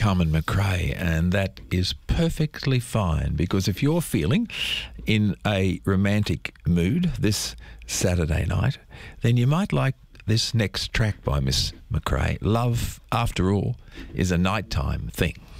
Carmen McRae, and that is perfectly fine, because if you're feeling in a romantic mood this Saturday night, then you might like this next track by Miss McRae. Love, after all, is a nighttime thing.